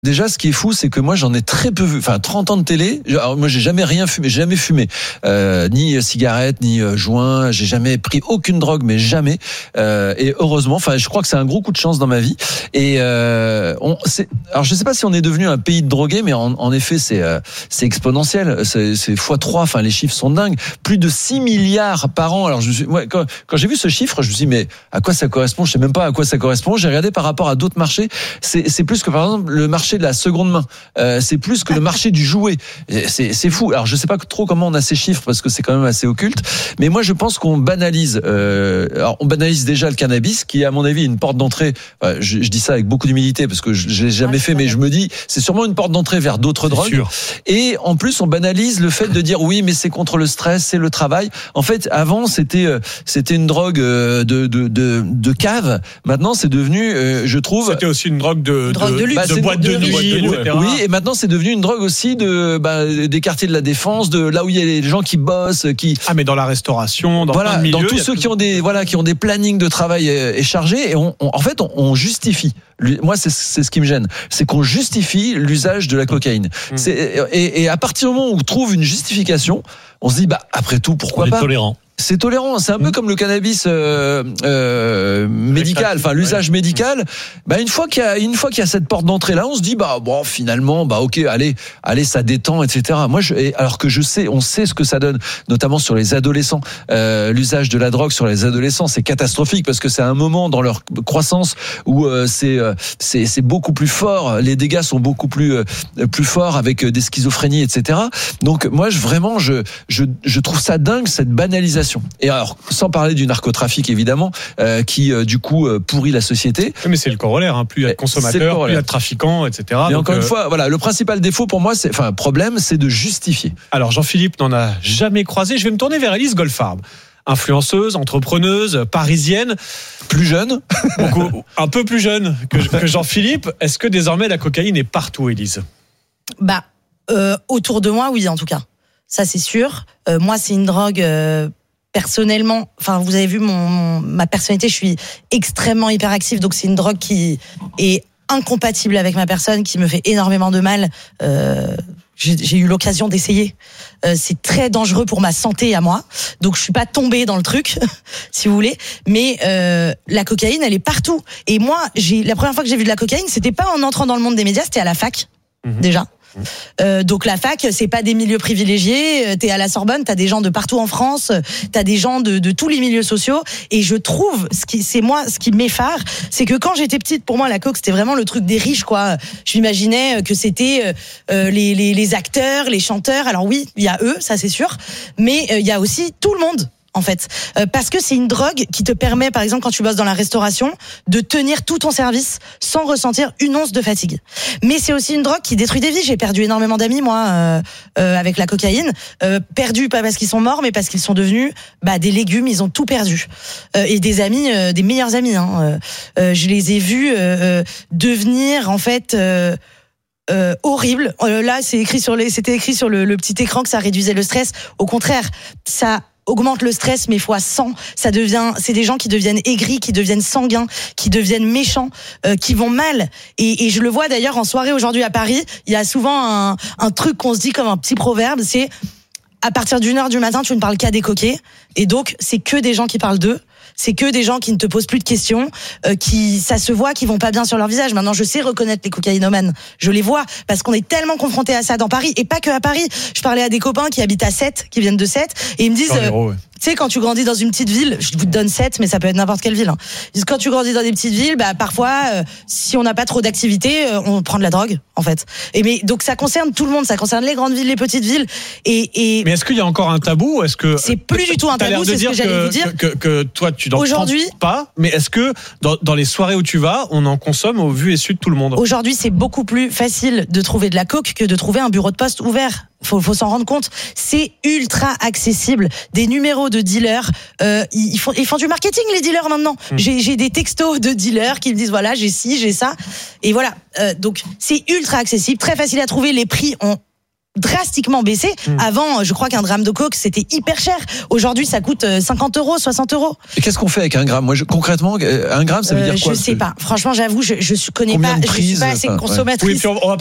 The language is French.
Déjà, ce qui est fou, c'est que moi, j'en ai très peu vu. Enfin, 30 ans de télé. Alors, moi, j'ai jamais rien fumé, jamais fumé, ni cigarette, ni joint. J'ai jamais pris aucune drogue, mais jamais. Et heureusement, enfin, je crois que c'est un gros coup de chance dans ma vie. Et alors, je sais pas si on est devenu un pays de drogués, mais en effet, c'est exponentiel. C'est x3. Enfin, les chiffres sont dingues. Plus de 6 milliards par an. Alors, quand j'ai vu ce chiffre, je me suis dit, mais à quoi ça correspond? Je sais même pas à quoi ça correspond. J'ai regardé par rapport à d'autres marchés. C'est plus que, par exemple, le marché de la seconde main, c'est plus que le marché du jouet. C'est fou. Alors je sais pas trop comment on a ces chiffres parce que c'est quand même assez occulte, mais moi je pense qu'on banalise. Alors on banalise déjà le cannabis, qui est à mon avis une porte d'entrée. Je dis ça avec beaucoup d'humilité parce que je l'ai jamais fait, mais je me dis c'est sûrement une porte d'entrée vers d'autres drogues. Sûr. Et en plus on banalise le fait de dire oui, mais c'est contre le stress, c'est le travail. En fait, avant c'était une drogue de cave. Maintenant c'est devenu, je trouve. C'était aussi une drogue de luxe. De boîte de nuit, etc. Oui, et maintenant c'est devenu une drogue aussi des quartiers de la Défense, de là où il y a les gens qui bossent, mais dans la restauration, dans plein de milieux, dans tous ceux qui ont des plannings de travail chargés, et on justifie. Moi, c'est ce qui me gêne, c'est qu'on justifie l'usage de la cocaïne. Et à partir du moment où on trouve une justification, on se dit après tout, pourquoi pas. Tolérant. C'est tolérant, c'est un peu comme le cannabis médical, enfin l'usage médical. Une fois qu'il y a cette porte d'entrée là, on se dit finalement ok, allez ça détend, etc. Moi alors que on sait ce que ça donne, notamment sur les adolescents. L'usage de la drogue sur les adolescents, c'est catastrophique parce que c'est un moment dans leur croissance où c'est beaucoup plus fort, les dégâts sont beaucoup plus forts avec des schizophrénies, etc. Donc moi je trouve ça dingue, cette banalisation. Et alors, sans parler du narcotrafic évidemment, qui du coup pourrit la société. Mais c'est le corollaire, plus il y a de consommateurs, plus il y a de trafiquants, etc. Mais encore une fois, voilà, le principal défaut pour moi, problème, c'est de justifier. Alors Jean-Philippe n'en a jamais croisé. Je vais me tourner vers Élise Goldfarb. Influenceuse, entrepreneuse, parisienne, plus jeune, un peu plus jeune que Jean-Philippe. Est-ce que désormais la cocaïne est partout, Élise ? Autour de moi, oui, en tout cas. Ça, c'est sûr. Moi, c'est une drogue. Personnellement, vous avez vu ma personnalité, je suis extrêmement hyperactive, donc c'est une drogue qui est incompatible avec ma personne, qui me fait énormément de mal. J'ai eu l'occasion d'essayer. C'est très dangereux pour ma santé à moi, donc je suis pas tombée dans le truc, si vous voulez. Mais la cocaïne, elle est partout. Et moi, la première fois que j'ai vu de la cocaïne, c'était pas en entrant dans le monde des médias, c'était à la fac, déjà. Donc la fac, c'est pas des milieux privilégiés. T'es à la Sorbonne, t'as des gens de partout en France, t'as des gens de tous les milieux sociaux. Et je trouve, ce qui m'effare, c'est que quand j'étais petite, pour moi la coke c'était vraiment le truc des riches, quoi. Je m'imaginais que c'était les acteurs, les chanteurs. Alors oui, il y a eux, ça c'est sûr, mais il y a aussi tout le monde. En fait, parce que c'est une drogue qui te permet, par exemple, quand tu bosses dans la restauration, de tenir tout ton service sans ressentir une once de fatigue. Mais c'est aussi une drogue qui détruit des vies. J'ai perdu énormément d'amis, moi, avec la cocaïne. Perdus pas parce qu'ils sont morts, mais parce qu'ils sont devenus des légumes. Ils ont tout perdu. Et des amis, des meilleurs amis. Je les ai vus devenir, en fait. Horrible. Là, c'était écrit sur le petit écran que ça réduisait le stress. Au contraire, ça augmente le stress, mais fois 100. C'est des gens qui deviennent aigris, qui deviennent sanguins, qui deviennent méchants, qui vont mal. Et je le vois d'ailleurs en soirée aujourd'hui à Paris. Il y a souvent un truc qu'on se dit comme un petit proverbe, c'est à partir d'1h du matin, tu ne parles qu'à des coquets. Et donc, c'est que des gens qui parlent d'eux. C'est que des gens qui ne te posent plus de questions, ça se voit qu'ils vont pas bien sur leur visage. Maintenant, je sais reconnaître les cocaïnomanes. Je les vois parce qu'on est tellement confrontés à ça dans Paris, et pas que à Paris. Je parlais à des copains qui habitent à Sète, qui viennent de Sète, et ils me disent, tu sais, quand tu grandis dans une petite ville, je vous donne 7, mais ça peut être n'importe quelle ville. Quand tu grandis dans des petites villes, parfois, si on n'a pas trop d'activité, on prend de la drogue, en fait. Donc ça concerne tout le monde, ça concerne les grandes villes, les petites villes. Mais est-ce qu'il y a encore un tabou ? Est-ce que c'est plus du tout un tabou, c'est ce que j'allais vous dire. Que toi, tu n'en prends pas, mais est-ce que dans les soirées où tu vas, on en consomme au vu et su de tout le monde ? Aujourd'hui, c'est beaucoup plus facile de trouver de la coke que de trouver un bureau de poste ouvert. Faut s'en rendre compte. C'est ultra accessible. Des numéros de dealers, ils font du marketing, les dealers, maintenant. J'ai des textos de dealers qui me disent voilà, j'ai ci, j'ai ça, et voilà. Donc c'est ultra accessible, très facile à trouver. Les prix ont drastiquement baissé. Avant, je crois qu'un gramme de coke, c'était hyper cher. Aujourd'hui, ça coûte 50 €, 60 €. Et qu'est-ce qu'on fait avec un gramme? Moi, concrètement, un gramme, ça veut dire quoi? Je sais pas. Franchement, j'avoue, je connais Combien pas. de Je suis prises, pas assez enfin, ouais. consommatrice. Oui, puis on va